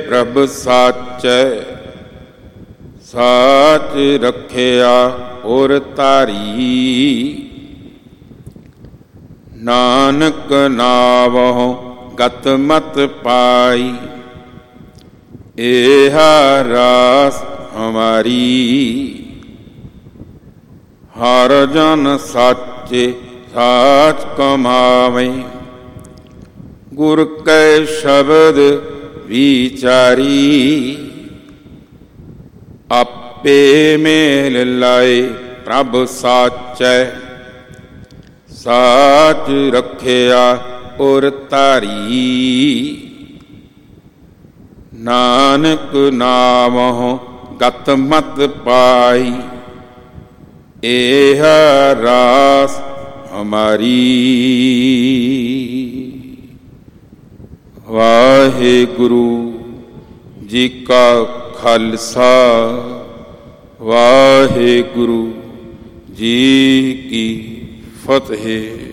ਪ੍ਰਭ ਸਾਚੈ, ਸਾਚ ਰੱਖਿਆ ਔਰ ਧਾਰੀ। ਨਾਨਕ ਨਾਵਹੁ ਗਤ ਮਤ ਪਾਈ, ਏਹਾ ਰਾਸ ਹਮਾਰੀ। ਹਰ ਜਨ ਸਾਚੇ ਸਾਚ ਕਮਾਵੇ, ਗੁਰ ਕੈ ਸ਼ਬਦ ਵਿਚਾਰੀ। ਆਪੇ ਮੇਲ ਲਾਏ ਪ੍ਰਭ ਸਾਚੈ, ਸਾਚ ਰੱਖਿਆ ਔਰ ਧਾਰੀ। ਨਾਨਕ ਨਾਮਹੁ ਗਤ ਮਤ ਪਾਈ, ਏਹ ਰਾਸ ਹਮਾਰੀ। ਵਾਹਿਗੁਰੂ ਜੀ ਕਾ ਖਾਲਸਾ, ਵਾਹਿਗੁਰੂ ਜੀ ਕੀ ਫਤਿਹ।